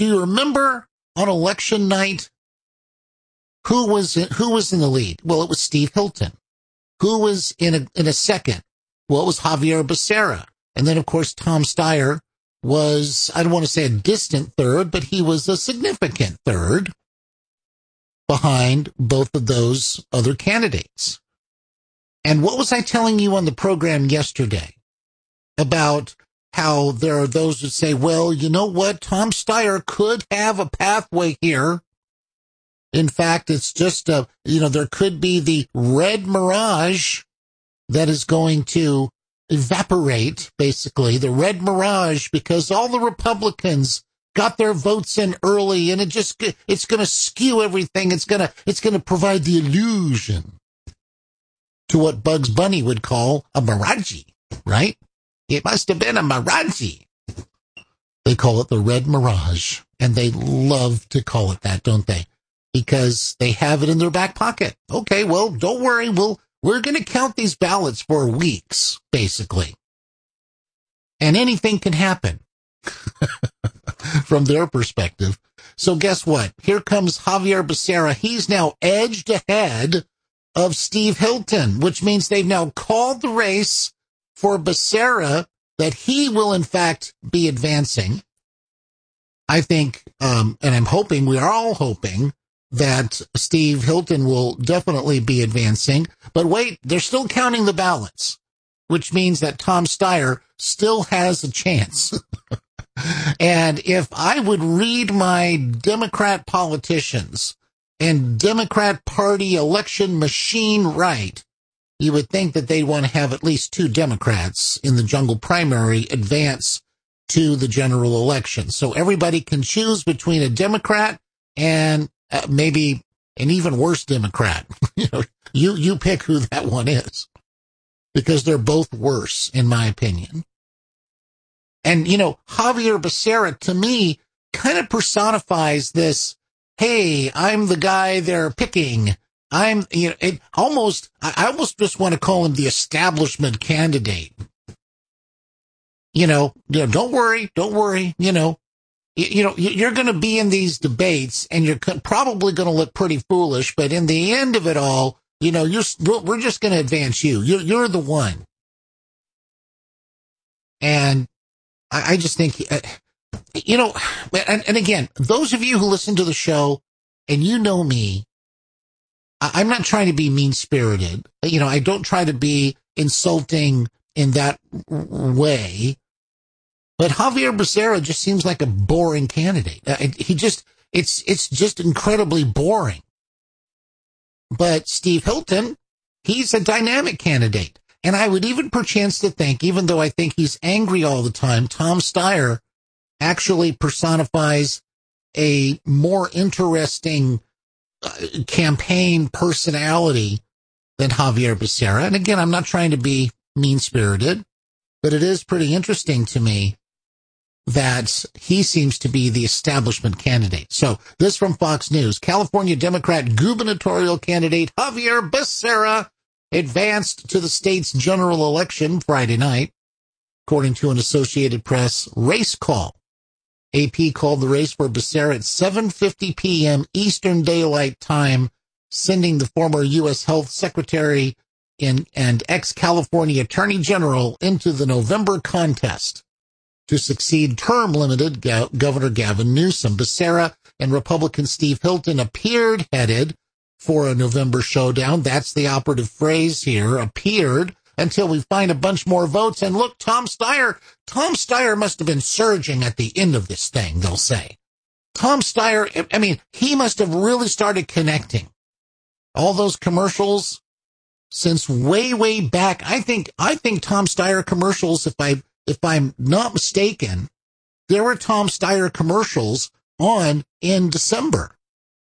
do you remember on election night who was in the lead? Well, it was Steve Hilton. Who was in a second? Well, it was Javier Becerra. And then, of course, Tom Steyer was, I don't want to say a distant third, but he was a significant third behind both of those other candidates. And what was I telling you on the program yesterday about how there are those who say, well, you know what? Tom Steyer could have a pathway here. In fact, it's just there could be the red mirage that is going to evaporate, basically, the red mirage, because all the Republicans got their votes in early, and it's going to skew everything. It's going to provide the illusion to what Bugs Bunny would call a mirage, right? It must have been a mirage. They call it the red mirage, and they love to call it that, don't they? Because they have it in their back pocket. Okay, well, don't worry. We're going to count these ballots for weeks, basically. And anything can happen from their perspective. So guess what? Here comes Javier Becerra. He's now edged ahead of Steve Hilton, which means they've now called the race for Becerra, that he will, in fact, be advancing. I think, and I'm hoping, we are all hoping, that Steve Hilton will definitely be advancing. But wait, they're still counting the ballots, which means that Tom Steyer still has a chance. And if I would read my Democrat politicians and Democrat Party election machine right, you would think that they want to have at least 2 Democrats in the jungle primary advance to the general election. So everybody can choose between a Democrat and maybe an even worse Democrat. You pick who that one is, because they're both worse, in my opinion. And, Javier Becerra, to me, kind of personifies this, hey, I'm the guy they're picking. I almost just want to call him the establishment candidate. Don't worry. You're going to be in these debates, and you're probably going to look pretty foolish, but in the end of it all, we're just going to advance you. You're the one. And I just think, and again, those of you who listen to the show, and you know me, I'm not trying to be mean-spirited. I don't try to be insulting in that way. But Javier Becerra just seems like a boring candidate. It's just incredibly boring. But Steve Hilton, he's a dynamic candidate. And I would even perchance to think, even though I think he's angry all the time, Tom Steyer actually personifies a more interesting campaign personality than Javier Becerra. And again, I'm not trying to be mean-spirited, but it is pretty interesting to me that he seems to be the establishment candidate. So this from Fox News. California Democrat gubernatorial candidate Javier Becerra advanced to the state's general election Friday night, according to an Associated Press race call. AP called the race for Becerra at 7:50 p.m. Eastern Daylight Time, sending the former U.S. Health Secretary and ex-California Attorney General into the November contest to succeed term-limited Governor Gavin Newsom. Becerra and Republican Steve Hilton appeared headed for a November showdown. That's the operative phrase here, appeared, until we find a bunch more votes. And look, Tom Steyer must have been surging at the end of this thing, they'll say. Tom Steyer, he must have really started connecting. All those commercials since way, way back. I think Tom Steyer commercials, if I'm not mistaken, there were Tom Steyer commercials on in December.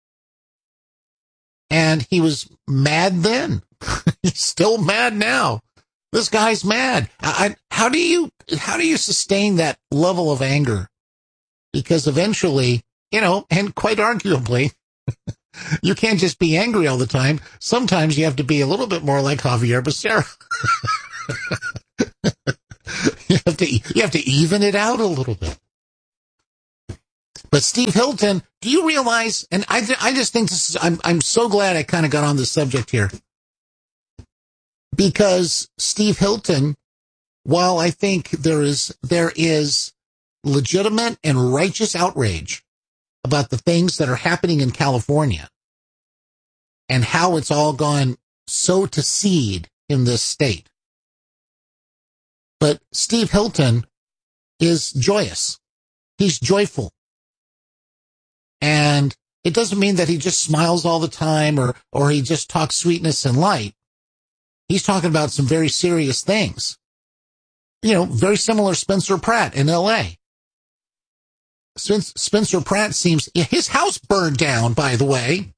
And he was mad then. He's still mad now. This guy's mad. How do you sustain that level of anger? Because eventually, and quite arguably, you can't just be angry all the time. Sometimes you have to be a little bit more like Javier Becerra. You have to even it out a little bit. But Steve Hilton, do you realize, and I just think this is, I'm so glad I kind of got on this subject here. Because Steve Hilton, while I think there is legitimate and righteous outrage about the things that are happening in California and how it's all gone so to seed in this state. But Steve Hilton is joyous. He's joyful. And it doesn't mean that he just smiles all the time or he just talks sweetness and light. He's talking about some very serious things. You know, very similar Spencer Pratt in L.A. Spencer Pratt seems, his house burned down, by the way.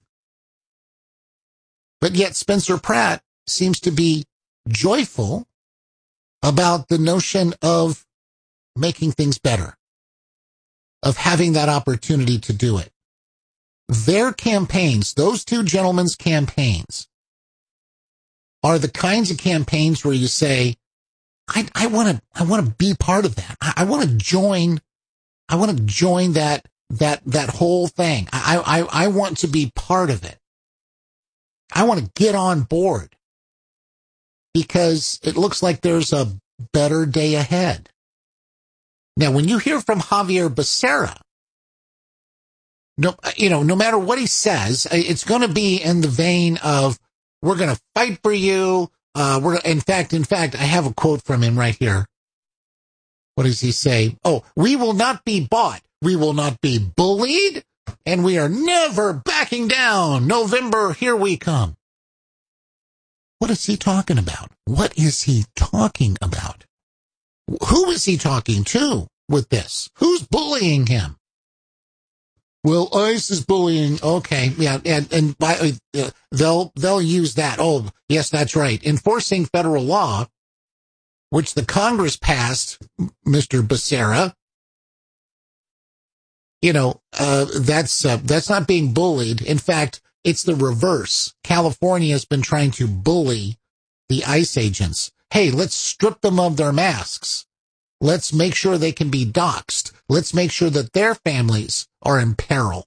But yet Spencer Pratt seems to be joyful about the notion of making things better, of having that opportunity to do it. Their campaigns, those two gentlemen's campaigns, are the kinds of campaigns where you say, I want to be part of that. I want to join that whole thing. I want to be part of it. I want to get on board because it looks like there's a better day ahead. Now, when you hear from Xavier Becerra, no matter what he says, it's going to be in the vein of, we're going to fight for you. In fact, I have a quote from him right here. What does he say? Oh, we will not be bought. We will not be bullied. And we are never backing down. November, here we come. What is he talking about? What is he talking about? Who is he talking to with this? Who's bullying him? Well, ICE is bullying. Okay, yeah, and they'll use that. Oh, yes, that's right. Enforcing federal law, which the Congress passed, Mr. Becerra. That's not being bullied. In fact, it's the reverse. California has been trying to bully the ICE agents. Hey, let's strip them of their masks. Let's make sure they can be doxxed. Let's make sure that their families are in peril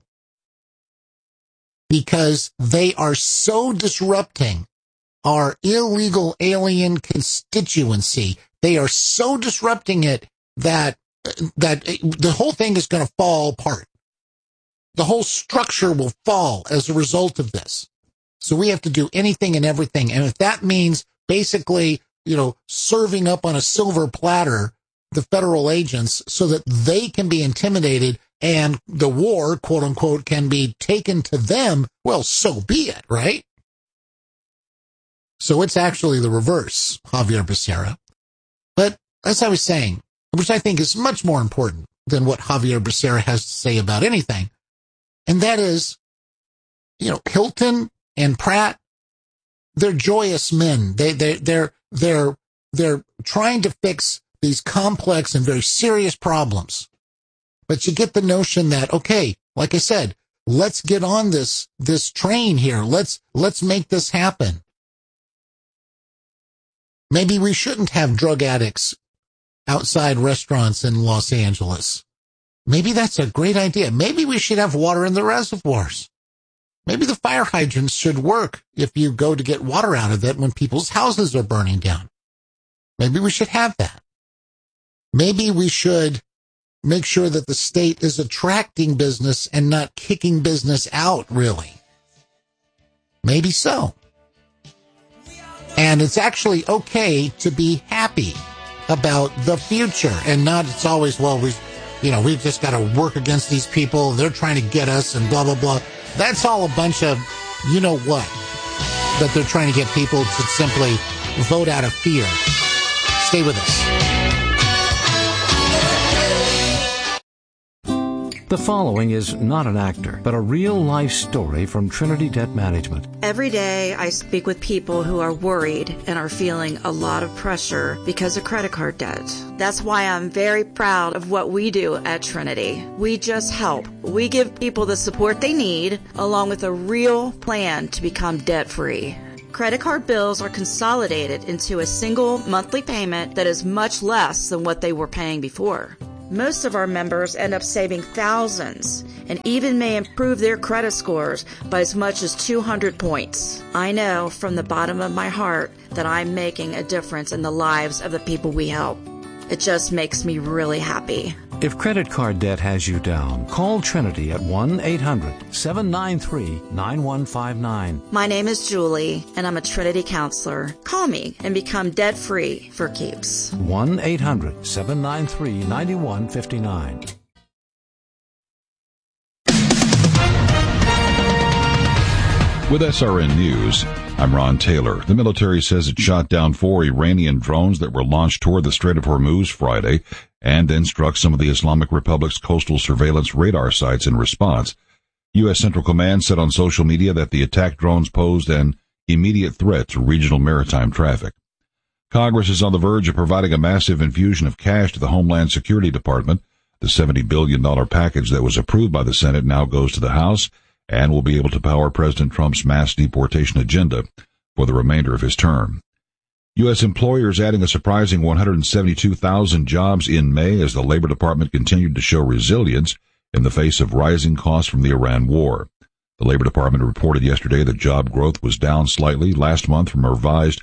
because they are so disrupting our illegal alien constituency. They are so disrupting it that the whole thing is going to fall apart. The whole structure will fall as a result of this. So we have to do anything and everything. And if that means basically, serving up on a silver platter the federal agents so that they can be intimidated and the war, quote unquote, can be taken to them, well, so be it, right? So it's actually the reverse, Xavier Becerra. But as I was saying, which I think is much more important than what Xavier Becerra has to say about anything, and that is, Hilton and Pratt, they're joyous men. They're trying to fix these complex and very serious problems. But you get the notion that, okay, like I said, let's get on this train here. Let's make this happen. Maybe we shouldn't have drug addicts outside restaurants in Los Angeles. Maybe that's a great idea. Maybe we should have water in the reservoirs. Maybe the fire hydrants should work if you go to get water out of it when people's houses are burning down. Maybe we should have that. Maybe we should make sure that the state is attracting business and not kicking business out, really. Maybe so. And it's actually okay to be happy about the future and not it's always, well, we've just got to work against these people. They're trying to get us and blah, blah, blah. That's all a bunch of, what, that they're trying to get people to simply vote out of fear. Stay with us. The following is not an actor, but a real-life story from Trinity Debt Management. Every day I speak with people who are worried and are feeling a lot of pressure because of credit card debt. That's why I'm very proud of what we do at Trinity. We just help. We give people the support they need, along with a real plan to become debt-free. Credit card bills are consolidated into a single monthly payment that is much less than what they were paying before. Most of our members end up saving thousands and even may improve their credit scores by as much as 200 points. I know from the bottom of my heart that I'm making a difference in the lives of the people we help. It just makes me really happy. If credit card debt has you down, call Trinity at 1-800-793-9159. My name is Julie, and I'm a Trinity counselor. Call me and become debt-free for keeps. 1-800-793-9159. With SRN News, I'm Ron Taylor. The military says it shot down 4 Iranian drones that were launched toward the Strait of Hormuz Friday and then struck some of the Islamic Republic's coastal surveillance radar sites in response. U.S. Central Command said on social media that the attacked drones posed an immediate threat to regional maritime traffic. Congress is on the verge of providing a massive infusion of cash to the Homeland Security Department. The $70 billion package that was approved by the Senate now goes to the House and will be able to power President Trump's mass deportation agenda for the remainder of his term. U.S. employers adding a surprising 172,000 jobs in May as the Labor Department continued to show resilience in the face of rising costs from the Iran war. The Labor Department reported yesterday that job growth was down slightly last month from a revised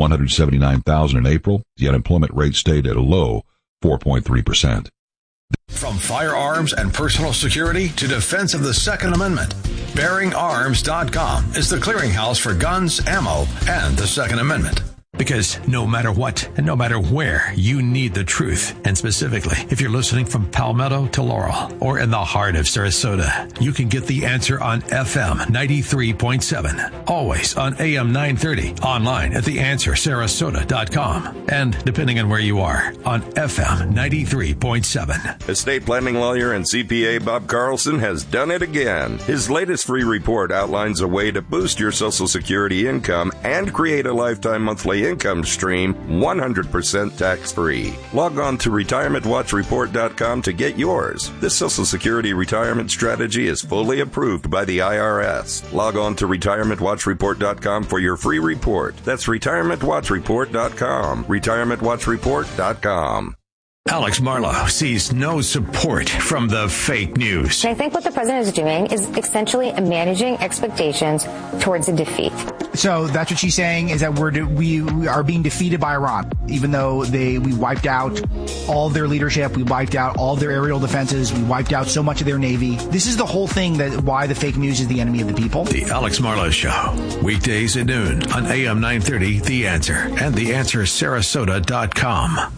179,000 in April. The unemployment rate stayed at a low 4.3%. From firearms and personal security to defense of the Second Amendment, BearingArms.com is the clearinghouse for guns, ammo, and the Second Amendment. Because no matter what and no matter where, you need the truth. And specifically, if you're listening from Palmetto to Laurel or in the heart of Sarasota, you can get the answer on FM 93.7, always on AM 930, online at theanswersarasota.com, and depending on where you are, on FM 93.7. Estate planning lawyer and CPA Bob Carlson has done it again. His latest free report outlines a way to boost your Social Security income and create a lifetime monthly income stream 100% tax-free. Log on to retirementwatchreport.com to get yours. This Social Security retirement strategy is fully approved by the IRS. Log on to retirementwatchreport.com for your free report. That's retirementwatchreport.com. retirementwatchreport.com. Alex Marlow sees no support from the fake news. I think what the president is doing is essentially managing expectations towards a defeat. So that's what she's saying, is that we are being defeated by Iran, even though we wiped out all of their leadership, we wiped out all of their aerial defenses, we wiped out so much of their navy. This is the whole thing, that why the fake news is the enemy of the people. The Alex Marlow Show, weekdays at noon on AM 930, The Answer, and theanswersarasota.com.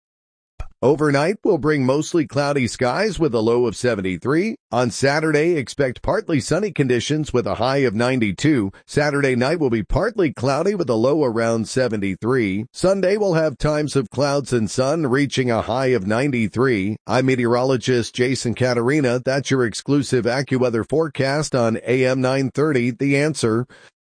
Overnight will bring mostly cloudy skies with a low of 73. On Saturday, expect partly sunny conditions with a high of 92. Saturday night will be partly cloudy with a low around 73. Sunday will have times of clouds and sun reaching a high of 93. I'm meteorologist Jason Caterina. That's your exclusive AccuWeather forecast on AM 930, The Answer.